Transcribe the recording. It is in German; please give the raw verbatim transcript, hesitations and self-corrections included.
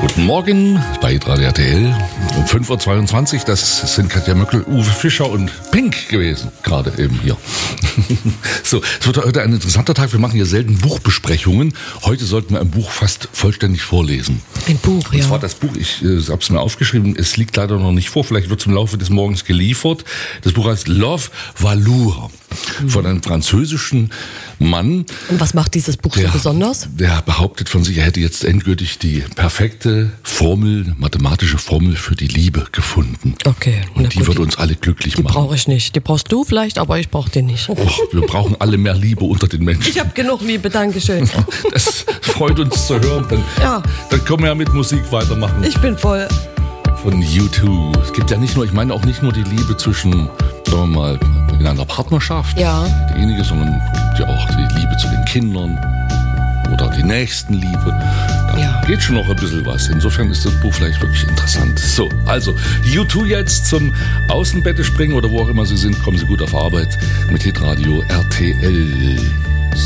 Guten Morgen bei Radio R T L um fünf Uhr zweiundzwanzig. Das sind Katja Möckel, Uwe Fischer und Pink gewesen, gerade eben hier. So, es wird heute ein interessanter Tag. Wir machen hier selten Buchbesprechungen. Heute sollten wir ein Buch fast vollständig vorlesen. Ein Buch, ja. Und zwar das Buch, ich äh, habe es mir aufgeschrieben, es liegt leider noch nicht vor, vielleicht wird es im Laufe des Morgens geliefert. Das Buch heißt Love Valour von einem französischen Mann. Und was macht dieses Buch der, so besonders? Der behauptet von sich, er hätte jetzt endgültig die perfekte Formel, mathematische Formel für die Liebe gefunden. Okay. Und die gut, wird uns alle glücklich die machen. Die brauche ich nicht. Die brauchst du vielleicht, aber ich brauche den nicht. Och, wir brauchen alle mehr Liebe unter den Menschen. Ich habe genug Liebe, Dankeschön. Das freut uns zu hören. Dann, ja. dann können wir ja mit Musik weitermachen. Ich bin voll. Von U zwei. Es gibt ja nicht nur, ich meine auch nicht nur die Liebe zwischen, sagen wir mal, in einer Partnerschaft, ja. diejenige, sondern es gibt ja auch die Liebe zu den Kindern oder die Nächstenliebe. Da ja. geht schon noch ein bisschen was. Insofern ist das Buch vielleicht wirklich interessant. So, also U zwei jetzt zum Außenbette springen oder wo auch immer Sie sind, kommen Sie gut auf Arbeit mit Hitradio R T L.